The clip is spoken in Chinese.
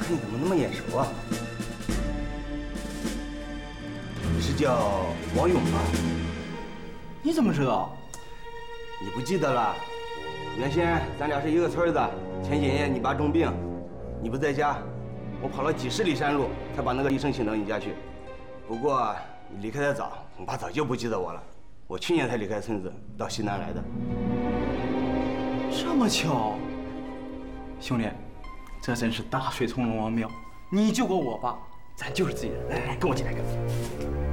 看你怎么那么眼熟啊？你是叫王勇吧？ 你怎么知道？ 你不记得了？原先咱俩是一个村的。前几年你爸重病，你不在家，我跑了几十里山路才把那个医生请到你家去。不过你离开的早，恐怕早就不记得我了。我去年才离开村子到西南来的。 这么巧，兄弟，这真是大水从龙王庙。你救过我爸，咱就是自己人。来来，跟我进来，跟。